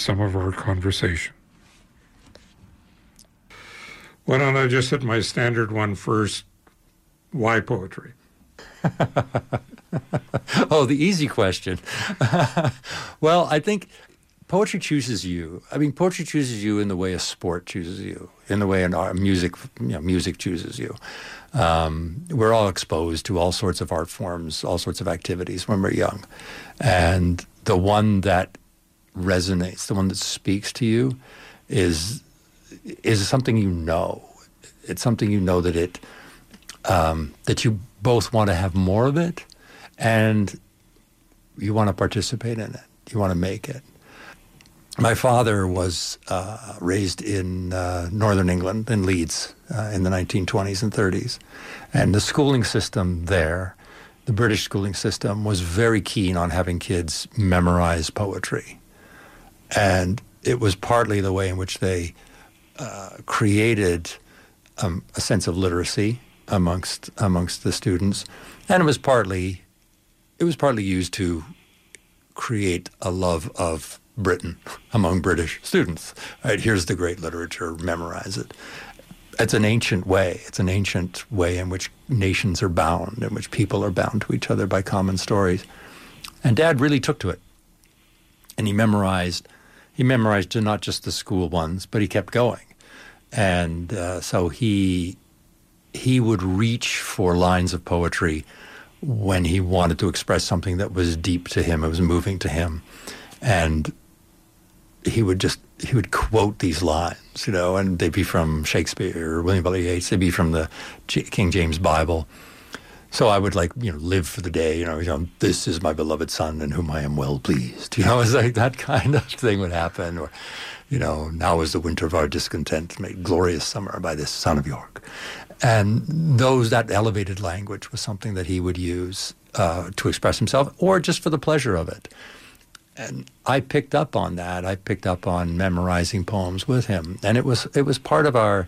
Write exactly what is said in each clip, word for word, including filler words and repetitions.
some of our conversation. Why don't I just hit my standard one first? Why poetry? Oh, the easy question. Well, I think poetry chooses you. I mean, poetry chooses you in the way a sport chooses you, in the way an art, music, you know, music chooses you. Um, we're all exposed to all sorts of art forms, all sorts of activities when we're young. And the one that resonates, the one that speaks to you is is something you know. It's something you know that it um, that you both want to have more of it, and you want to participate in it. You want to make it. My father was uh, raised in uh, northern England, in Leeds, uh, in the nineteen twenties and thirties. And the schooling system there, the British schooling system, was very keen on having kids memorize poetry. And it was partly the way in which they uh, created um, a sense of literacy amongst amongst the students. And it was partly it was partly used to create a love of Britain among British students. Right, here's the great literature, memorize it. It's an ancient way. It's an ancient way in which nations are bound, in which people are bound to each other by common stories. And Dad really took to it. And he memorized, he memorized not just the school ones, but he kept going. And uh, so he he would reach for lines of poetry when he wanted to express something that was deep to him, it was moving to him. And he would just, he would quote these lines, you know, and they'd be from Shakespeare or William Butler Yeats, they'd be from the J- King James Bible. So I would, like, you know, live for the day, you know, you know, this is my beloved son in whom I am well pleased. You know, it's like that kind of thing would happen. Or, you know, now is the winter of our discontent, made glorious summer by this son of York. And those, that elevated language was something that he would use uh, to express himself, or just for the pleasure of it. And I picked up on that. I picked up on memorizing poems with him. And it was it was part of our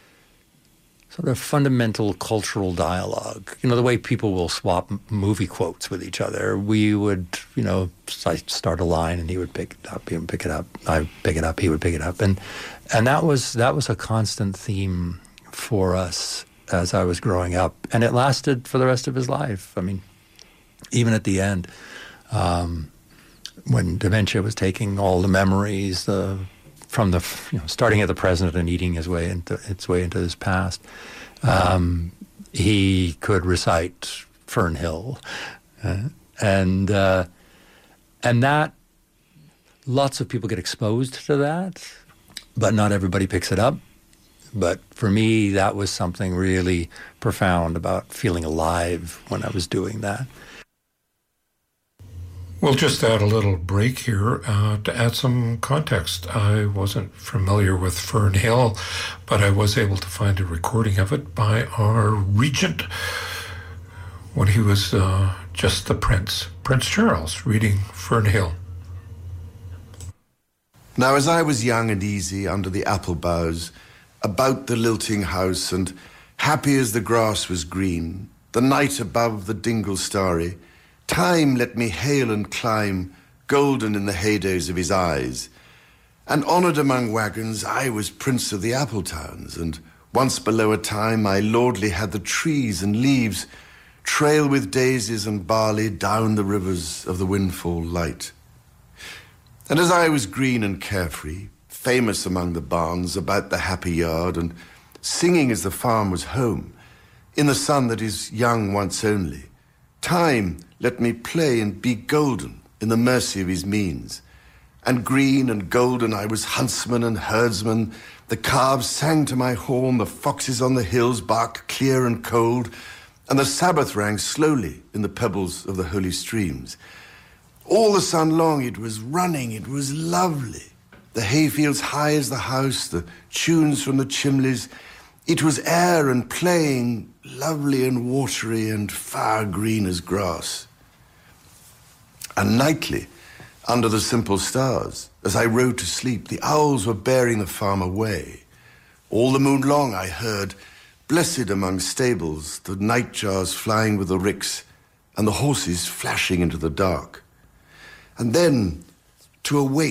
sort of fundamental cultural dialogue. You know, the way people will swap movie quotes with each other. We would, you know, I start a line and he would pick it up, he would pick it up, I would pick it up, he would pick it up. And and that was that was a constant theme for us as I was growing up. And it lasted for the rest of his life. I mean, even at the end, um, when dementia was taking all the memories uh, from the, you know, starting at the present and eating his way into its way into his past, um, he could recite Fern Hill, uh, and uh, and that lots of people get exposed to that, but not everybody picks it up. But for me, that was something really profound about feeling alive when I was doing that. We'll just add a little break here uh, to add some context. I wasn't familiar with Fern Hill, but I was able to find a recording of it by our regent when he was uh, just the prince, Prince Charles, reading Fern Hill. Now, as I was young and easy under the apple boughs, about the lilting house, and happy as the grass was green, the night above the dingle starry, time let me hail and climb, golden in the heydays of his eyes. And honoured among wagons, I was prince of the apple towns, and once below a time I lordly had the trees and leaves trail with daisies and barley down the rivers of the windfall light. And as I was green and carefree, famous among the barns about the happy yard, and singing as the farm was home, in the sun that is young once only, time let me play and be golden in the mercy of his means. And green and golden I was huntsman and herdsman, the calves sang to my horn, the foxes on the hills barked clear and cold, and the Sabbath rang slowly in the pebbles of the holy streams. All the sun long it was running, it was lovely. The hayfields high as the house, the tunes from the chimneys. It was air and playing, lovely and watery and far green as grass. And nightly, under the simple stars, as I rode to sleep, the owls were bearing the farm away. All the moon long I heard, blessed among stables, the nightjars flying with the ricks and the horses flashing into the dark. And then, to awake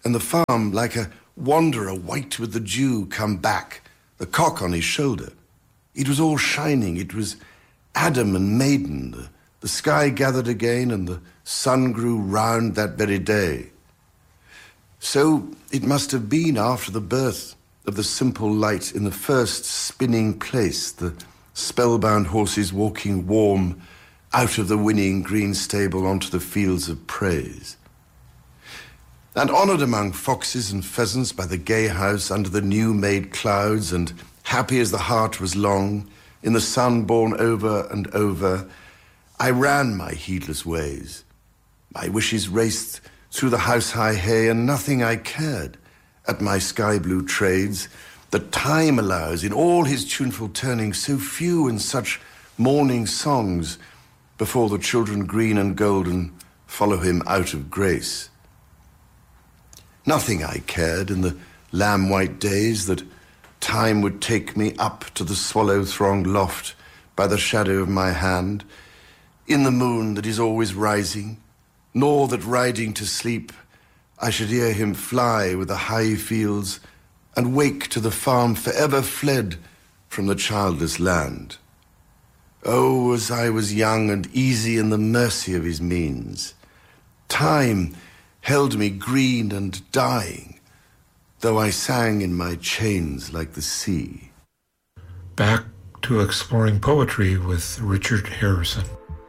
and the farm like a wanderer white with the dew come back, the cock on his shoulder. It was all shining. It was Adam and maiden. The, the sky gathered again and the sun grew round that very day. So it must have been after the birth of the simple light in the first spinning place, the spellbound horses walking warm out of the winning green stable onto the fields of praise. And honoured among foxes and pheasants by the gay house under the new-made clouds, and happy as the heart was long, in the sun born over and over, I ran my heedless ways. My wishes raced through the house-high hay, and nothing I cared at my sky-blue trades that time allows in all his tuneful turning, so few and such morning songs before the children green and golden follow him out of grace. Nothing I cared in the lamb-white days that time would take me up to the swallow-thronged loft by the shadow of my hand, in the moon that is always rising, nor that riding to sleep I should hear him fly with the high fields and wake to the farm forever fled from the childless land. Oh, as I was young and easy in the mercy of his means, time held me green and dying, though I sang in my chains like the sea. Back to exploring poetry with Richard Harrison.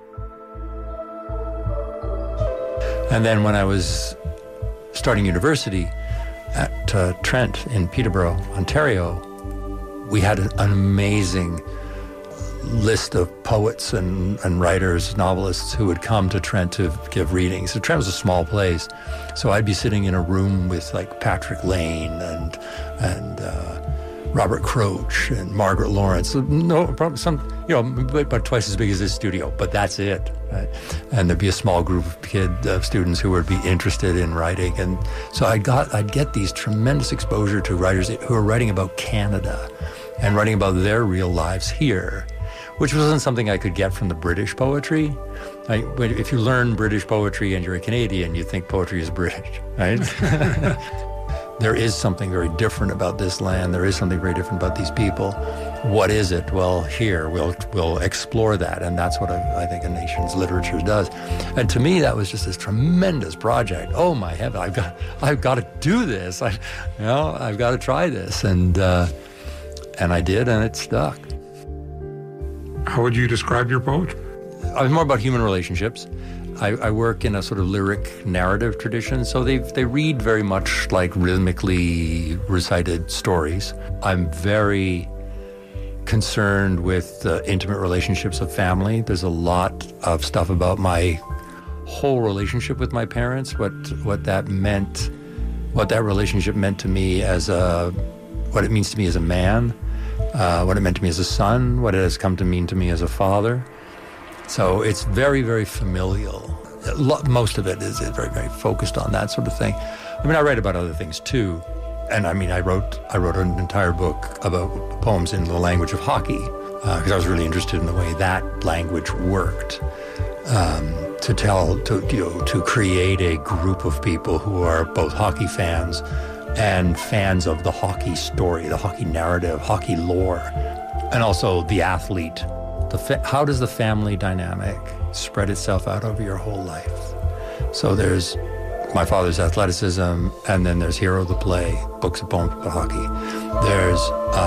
And then when I was starting university at uh, Trent in Peterborough, Ontario, we had an amazing list of poets and, and writers, novelists who would come to Trent to give readings. So Trent was a small place, so I'd be sitting in a room with like Patrick Lane and and uh, Robert Croach and Margaret Lawrence. No, probably some, you know, about twice as big as this studio, but that's it. Right? And there'd be a small group of kid uh, students who would be interested in writing, and so I got I'd get these tremendous exposure to writers who are writing about Canada and writing about their real lives here, which wasn't something I could get from the British poetry. I, if you learn British poetry and you're a Canadian, you think poetry is British, right? There is something very different about this land. There is something very different about these people. What is it? Well, here, we'll we'll explore that, and that's what I, I think a nation's literature does. And to me, that was just this tremendous project. Oh my heaven, I've got I've got to do this. I, you know, I've got to try this, and uh, and I did, and it stuck. How would you describe your poetry? I was more about human relationships. I, I work in a sort of lyric narrative tradition, so they they read very much like rhythmically recited stories. I'm very concerned with the intimate relationships of family. There's a lot of stuff about my whole relationship with my parents, what what that meant, what that relationship meant to me as a, what it means to me as a man, uh, what it meant to me as a son, what it has come to mean to me as a father. So it's very, very familial. Most of it is very, very focused on that sort of thing. I mean, I write about other things too. And I mean, I wrote I wrote an entire book about poems in the language of hockey because uh, I was really interested in the way that language worked. Um, to tell, to you know, to create a group of people who are both hockey fans and fans of the hockey story, the hockey narrative, hockey lore, and also the athlete. The fa- how does the family dynamic spread itself out over your whole life? So there's my father's athleticism, and then there's Hero the Play, books of poems about hockey. There's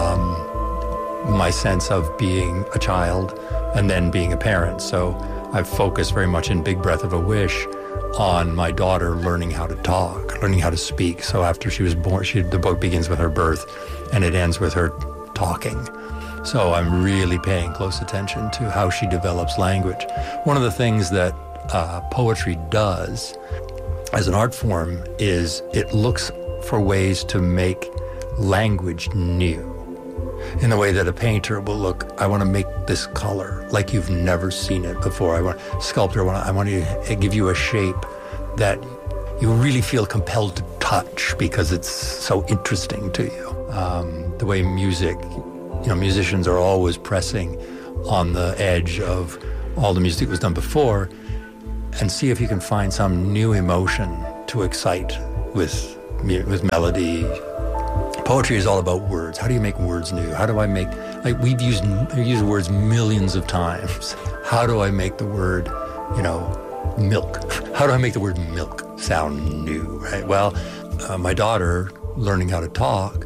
um, my sense of being a child and then being a parent. So I've focused very much in Big Breath of a Wish on my daughter learning how to talk, learning how to speak. So after she was born, she, the book begins with her birth, and it ends with her talking. So I'm really paying close attention to how she develops language. One of the things that uh, poetry does as an art form is it looks for ways to make language new. In the way that a painter will look, I want to make this color like you've never seen it before. I want sculptor, I want, I want to give you a shape that you really feel compelled to touch because it's so interesting to you. Um, the way music, you know, musicians are always pressing on the edge of all the music that was done before and see if you can find some new emotion to excite with with melody. Poetry is all about words. How do you make words new? How do I make, like we've used, we've used words millions of times. How do I make the word, you know, milk? How do I make the word milk sound new, right? Well, uh, my daughter learning how to talk,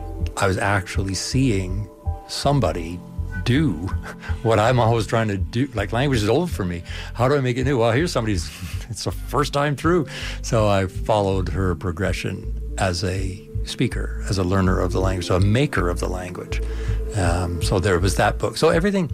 I was actually seeing somebody do what I'm always trying to do. Like, language is old for me. How do I make it new? Well, here's somebody's, it's the first time through. So I followed her progression as a speaker, as a learner of the language, so a maker of the language. Um, so there was that book. So everything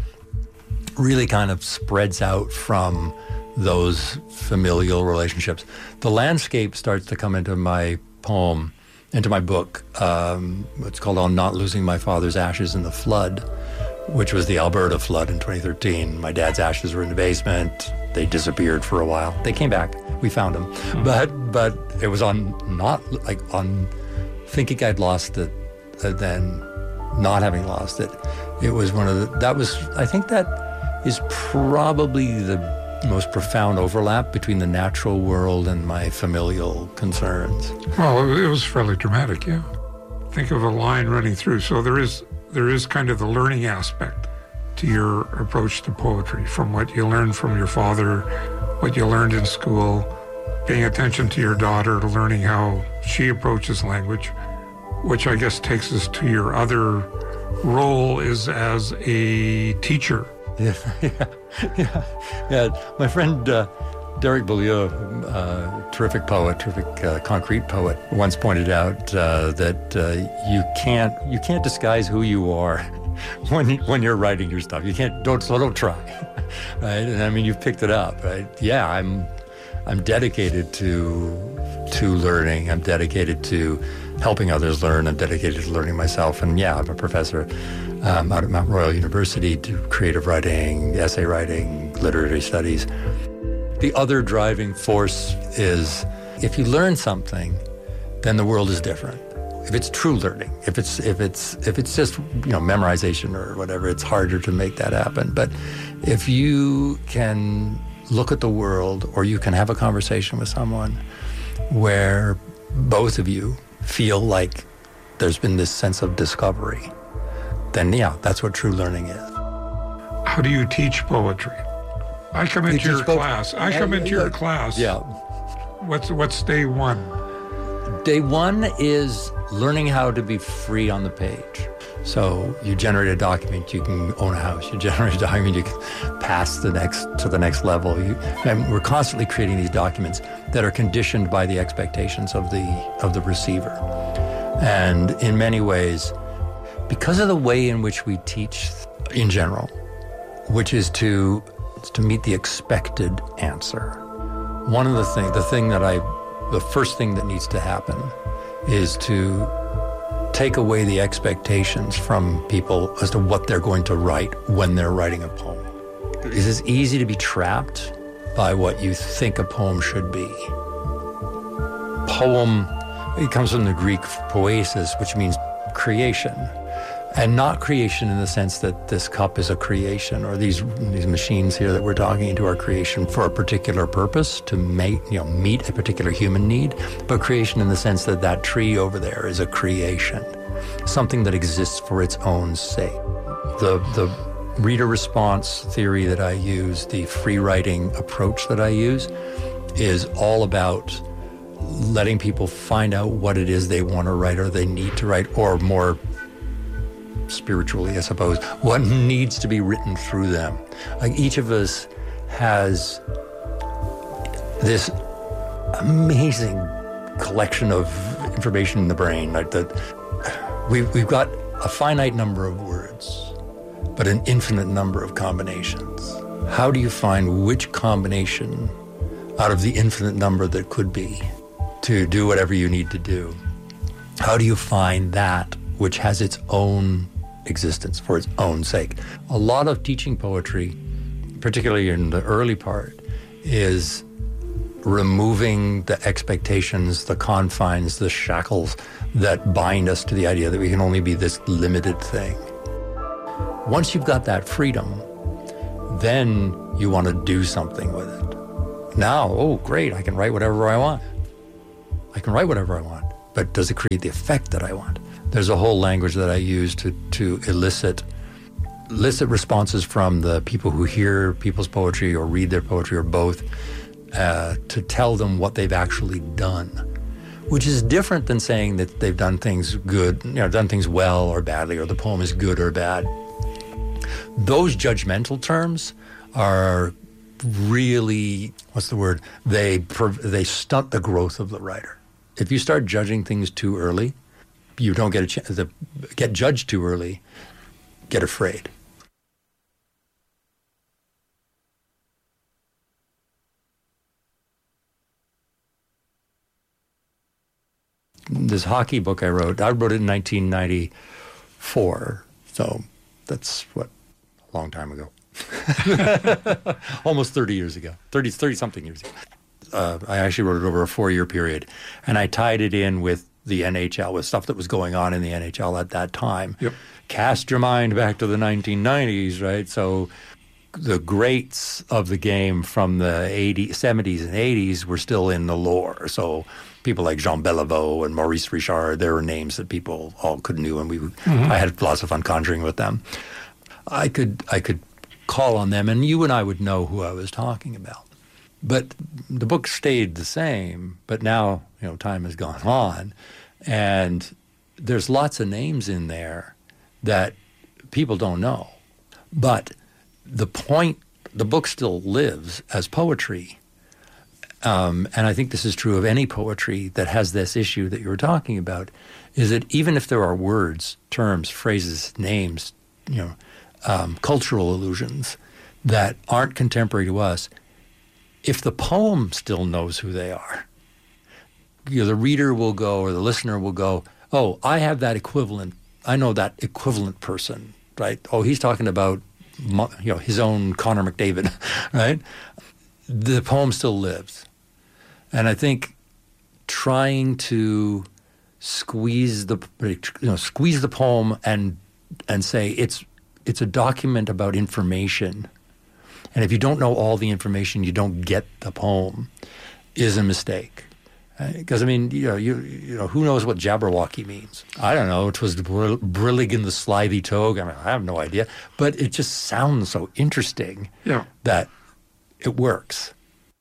really kind of spreads out from those familial relationships. The landscape starts to come into my poem, into my book. Um, it's called On Not Losing My Father's Ashes in the Flood, which was the Alberta flood in twenty thirteen. My dad's ashes were in the basement. They disappeared for a while. They came back. We found them. Mm-hmm. But but it was on not like on thinking I'd lost it, uh, then not having lost it. It was one of the, that was, I think that is probably the most profound overlap between the natural world and my familial concerns. Well, it was fairly dramatic, yeah. Think of a line running through. So there is there is kind of the learning aspect to your approach to poetry, from what you learned from your father, what you learned in school, paying attention to your daughter, to learning how she approaches language, which I guess takes us to your other role is as a teacher. Yeah, yeah, yeah. yeah. My friend uh, Derek Beaulieu, uh, terrific poet, terrific uh, concrete poet, once pointed out uh, that uh, you can't you can't disguise who you are when when you're writing your stuff. You can't don't so don't try, right? And I mean, you've picked it up, right? Yeah, I'm I'm dedicated to to learning. I'm dedicated to helping others learn. I'm dedicated to learning myself. And yeah, I'm a professor um, out at Mount Royal University to creative writing, essay writing, literary studies. The other driving force is if you learn something, then the world is different. If it's true learning, if it's if it's if it's just you know memorization or whatever, it's harder to make that happen. But if you can look at the world, or you can have a conversation with someone where both of you feel like there's been this sense of discovery, then yeah, that's what true learning is. How do you teach poetry? I come into your class. I come into your class. Yeah. What's what's day one? Day one is learning how to be free on the page. So you generate a document, you can own a house. You generate a document, you can pass the next to the next level. You, and we're constantly creating these documents that are conditioned by the expectations of the of the receiver. And in many ways, because of the way in which we teach in general, which is to to meet the expected answer. One of the things, the thing that I, the first thing that needs to happen is to take away the expectations from people as to what they're going to write when they're writing a poem. It is easy to be trapped by what you think a poem should be. Poem, it comes from the Greek poiesis, which means creation. And not creation in the sense that this cup is a creation, or these these machines here that we're talking into are creation for a particular purpose, to make, you know, meet a particular human need, but creation in the sense that that tree over there is a creation, something that exists for its own sake. The the reader response theory that I use, the free writing approach that I use, is all about letting people find out what it is they want to write or they need to write, or more spiritually, I suppose, what needs to be written through them. Like, each of us has this amazing collection of information in the brain. Like that, we've, we've got a finite number of words, but an infinite number of combinations. How do you find which combination out of the infinite number that could be to do whatever you need to do? How do you find that which has its own existence for its own sake? A lot of teaching poetry, particularly in the early part, is removing the expectations, the confines, the shackles that bind us to the idea that we can only be this limited thing. Once you've got that freedom, then you want to do something with it. Now, oh great, I can write whatever I want. I can write whatever I want. but does it create the effect that I want? There's a whole language that I use to, to elicit elicit responses from the people who hear people's poetry or read their poetry or both, uh, to tell them what they've actually done, which is different than saying that they've done things good, you know, done things well or badly, or the poem is good or bad. Those judgmental terms are really, what's the word? They they stunt the growth of the writer. If you start judging things too early, you don't get a chance to get judged too early, get afraid. This hockey book I wrote, I wrote it in nineteen ninety-four, so that's, what, a long time ago. Almost thirty years ago, thirty, thirty-something years ago. Uh, I actually wrote it over a four-year period, and I tied it in with the N H L, with stuff that was going on in the N H L at that time. Yep. Cast your mind back to the nineteen nineties, right? So the greats of the game from the eighties, seventies and eighties were still in the lore. So people like Jean Beliveau and Maurice Richard, there were names that people all could knew, and we mm-hmm. I had lots of fun conjuring with them. I could I could call on them, and you and I would know who I was talking about. But the book stayed the same, but now, you know, time has gone on, and there's lots of names in there that people don't know. But the point, the book still lives as poetry. Um, and I think this is true of any poetry that has this issue that you were talking about, is that even if there are words, terms, phrases, names, you know, um, cultural allusions that aren't contemporary to us, if the poem still knows who they are, you know, the reader will go, or the listener will go, oh, I have that equivalent, I know that equivalent person, right? Oh, he's talking about, you know, his own Connor McDavid, right? The poem still lives. And I think trying to squeeze the, you know, squeeze the poem and and say it's it's a document about information, and if you don't know all the information, you don't get the poem, is a mistake. Because, I mean, you know, you you know, who knows what Jabberwocky means? I don't know. It was Brill- Brillig in the Slithy Togue. I mean, I have no idea. But it just sounds so interesting yeah. that it works.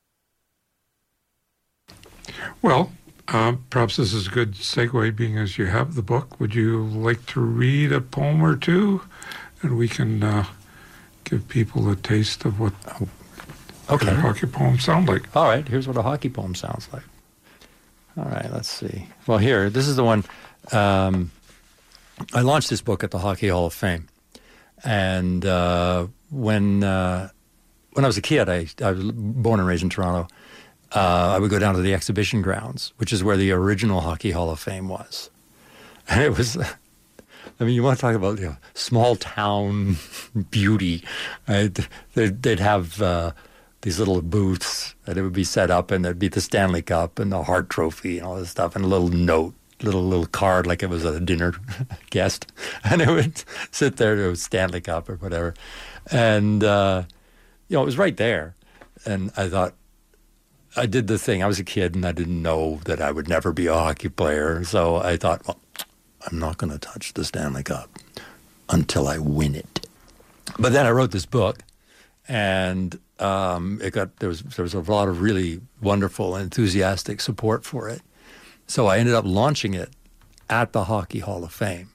Well, uh, perhaps this is a good segue, being as you have the book. Would you like to read a poem or two? And we can uh, give people a taste of what okay. a hockey poems sound like. All right, here's what a hockey poem sounds like. All right, let's see. Well, here, this is the one. Um, I launched this book at the Hockey Hall of Fame. And uh, when uh, when I was a kid, I, I was born and raised in Toronto, uh, I would go down to the exhibition grounds, which is where the original Hockey Hall of Fame was. And it was, I mean, you want to talk about, you know, small town beauty. Right? They'd, they'd have uh, these little booths, and it would be set up, and there'd be the Stanley Cup and the Hart Trophy and all this stuff, and a little note, little little card like it was a dinner guest, and it would sit there to Stanley Cup or whatever, and uh, you know, it was right there, and I thought, I did the thing. I was a kid, and I didn't know that I would never be a hockey player, so I thought, well, I'm not going to touch the Stanley Cup until I win it. But then I wrote this book, and um, it got there was there was a lot of really wonderful and enthusiastic support for it. So I ended up launching it at the Hockey Hall of Fame,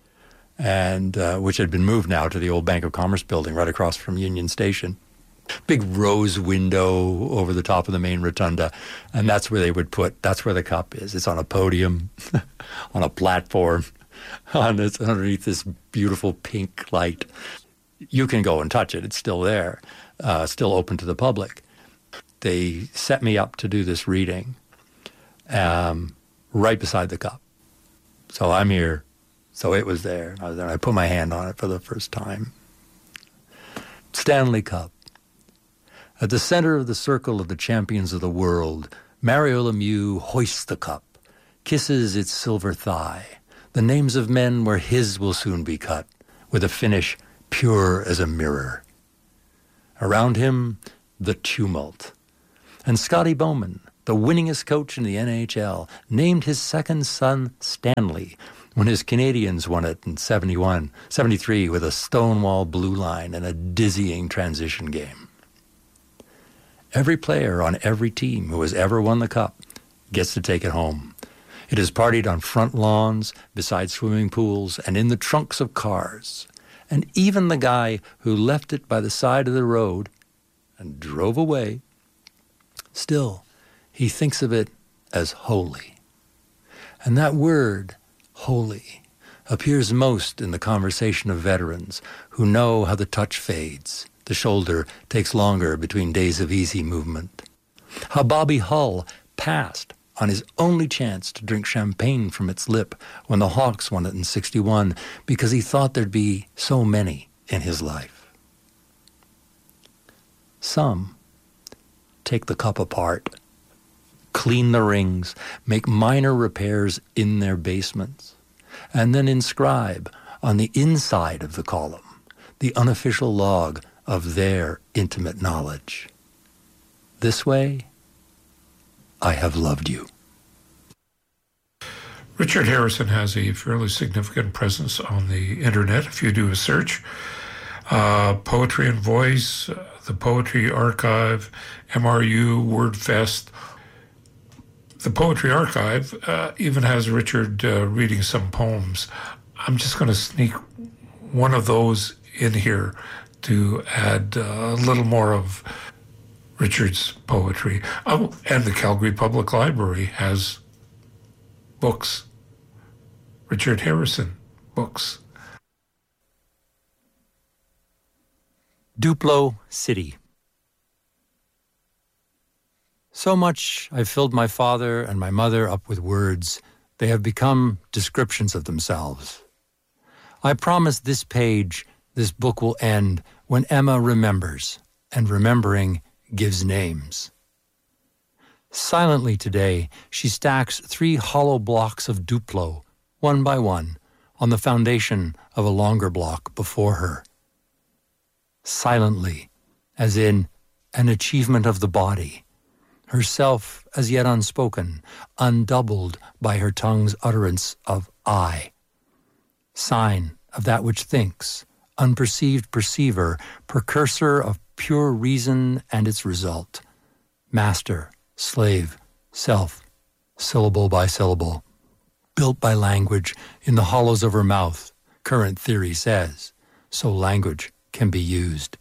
and uh, which had been moved now to the old Bank of Commerce building right across from Union Station. Big rose window over the top of the main rotunda, and that's where they would put, that's where the cup is. It's on a podium, on a platform, on this, underneath this beautiful pink light. You can go and touch it. It's still there, uh, still open to the public. They set me up to do this reading um, right beside the cup. So I'm here. So it was there. I was there. I put my hand on it for the first time. Stanley Cup. At the center of the circle of the champions of the world, Mario Lemieux hoists the cup, kisses its silver thigh. The names of men where his will soon be cut, with a finish pure as a mirror. Around him, the tumult. And Scotty Bowman, the winningest coach in the N H L, named his second son Stanley when his Canadians won it in seventy-one, seventy-three with a Stonewall blue line and a dizzying transition game. Every player on every team who has ever won the cup gets to take it home. It is partied on front lawns, beside swimming pools, and in the trunks of cars. And even the guy who left it by the side of the road and drove away, still, he thinks of it as holy. And that word, holy, appears most in the conversation of veterans who know how the touch fades, the shoulder takes longer between days of easy movement. How Bobby Hull passed on his only chance to drink champagne from its lip when the Hawks won it in sixty-one because he thought there'd be so many in his life. Some take the cup apart, clean the rings, make minor repairs in their basements, and then inscribe on the inside of the column the unofficial log of their intimate knowledge. This way, I have loved you. Richard Harrison has a fairly significant presence on the internet. If you do a search, uh, Poetry and Voice, uh, the Poetry Archive, M R U, WordFest. The Poetry Archive uh, even has Richard uh, reading some poems. I'm just going to sneak one of those in here to add uh, a little more of Richard's poetry. Oh, and the Calgary Public Library has books. Richard Harrison books. Duplo City. So much I've filled my father and my mother up with words, they have become descriptions of themselves. I promise this page, this book will end when Emma remembers, and remembering gives names. Silently today, she stacks three hollow blocks of Duplo, one by one, on the foundation of a longer block before her. Silently, as in an achievement of the body, herself as yet unspoken, undoubled by her tongue's utterance of I. Sign of that which thinks, unperceived perceiver, precursor of pure reason and its result. Master, slave, self, syllable by syllable. Built by language in the hollows of her mouth, current theory says, so language can be used.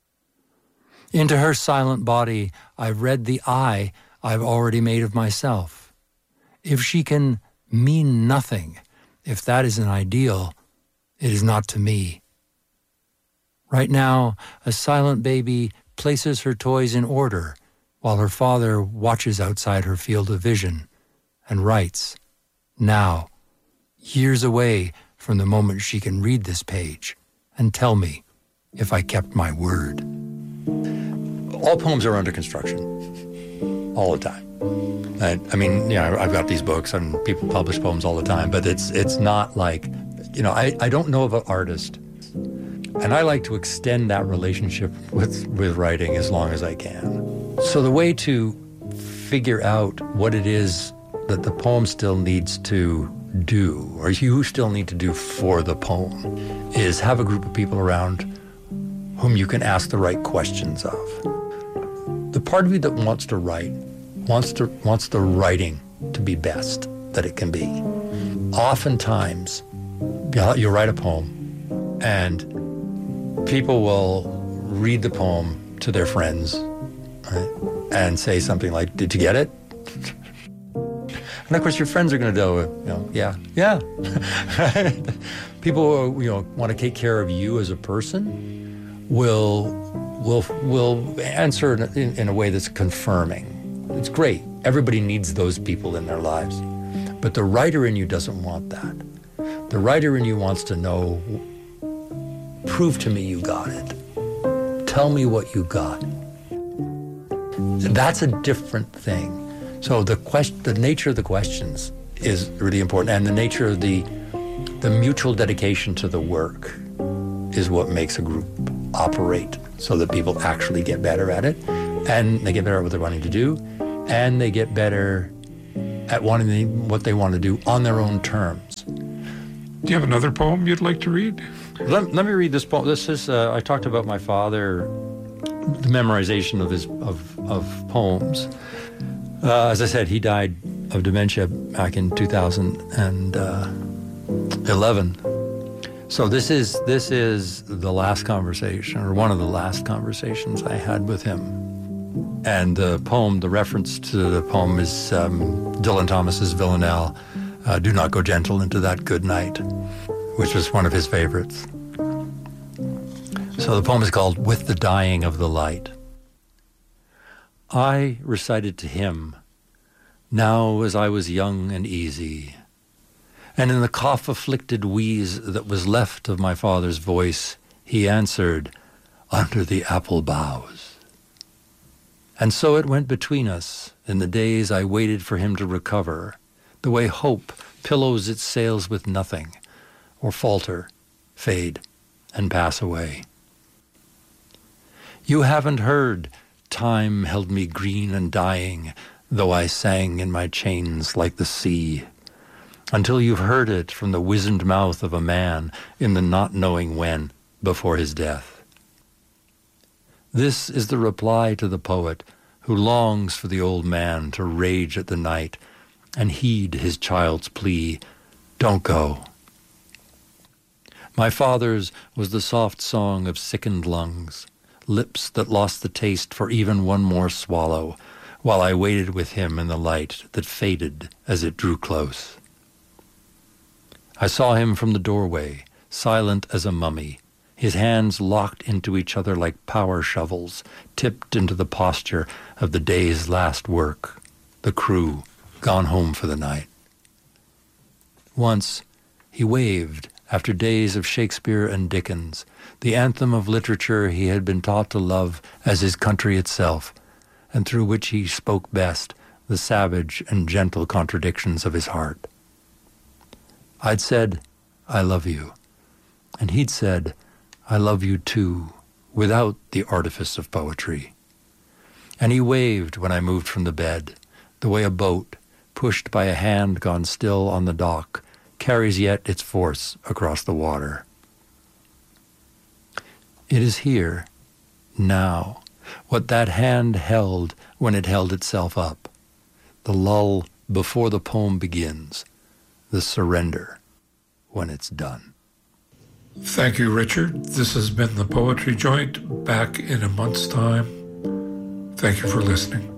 Into her silent body, I've read the I I've already made of myself. If she can mean nothing, if that is an ideal, it is not to me. Right now, a silent baby places her toys in order while her father watches outside her field of vision and writes, now, years away from the moment she can read this page and tell me if I kept my word. All poems are under construction, all the time. I, I mean, yeah, I've got these books and people publish poems all the time, but it's it's not like, you know, I, I don't know of an artist, and I like to extend that relationship with, with writing as long as I can. So the way to figure out what it is that the poem still needs to do, or you still need to do for the poem, is have a group of people around whom you can ask the right questions of. The part of you that wants to write wants to wants the writing to be best that it can be. Oftentimes, you'll write a poem, and people will read the poem to their friends, right, and say something like, "Did you get it?" And of course, your friends are going to go, you know, yeah, yeah. People who, you know, want to take care of you as a person will will will answer in, in a way that's confirming. It's great. Everybody needs those people in their lives. But the writer in you doesn't want that. The writer in you wants to know, prove to me you got it. Tell me what you got. That's a different thing. So the question, the nature of the questions is really important, and the nature of the the mutual dedication to the work is what makes a group operate, so that people actually get better at it, and they get better at what they're wanting to do, and they get better at wanting what they want to do on their own terms. Do you have another poem you'd like to read? Let, let me read this poem. This is, uh, I talked about my father, the memorization of his of, of poems. Uh, as I said, he died of dementia back in two thousand eleven. So this is this is the last conversation, or one of the last conversations I had with him. And the poem, the reference to the poem is um, Dylan Thomas's Villanelle, uh, Do Not Go Gentle Into That Good Night, which was one of his favorites. So the poem is called With the Dying of the Light. I recited to him, now as I was young and easy, and in the cough-afflicted wheeze that was left of my father's voice, he answered, under the apple boughs. And so it went between us in the days I waited for him to recover, the way hope pillows its sails with nothing, or falter, fade, and pass away. You haven't heard, time held me green and dying, though I sang in my chains like the sea, until you've heard it from the wizened mouth of a man in the not knowing when before his death. This is the reply to the poet who longs for the old man to rage at the night and heed his child's plea, don't go. My father's was the soft song of sickened lungs, lips that lost the taste for even one more swallow, while I waited with him in the light that faded as it drew close. I saw him from the doorway, silent as a mummy, his hands locked into each other like power shovels, tipped into the posture of the day's last work, the crew gone home for the night. Once he waved, after days of Shakespeare and Dickens, the anthem of literature he had been taught to love as his country itself, and through which he spoke best the savage and gentle contradictions of his heart. I'd said, I love you, and he'd said, I love you too, without the artifice of poetry. And he waved when I moved from the bed, the way a boat, pushed by a hand gone still on the dock, carries yet its force across the water. It is here, now, what that hand held when it held itself up, the lull before the poem begins, the surrender when it's done. Thank you, Richard. This has been the Poetry Joint, back in a month's time. Thank you for listening.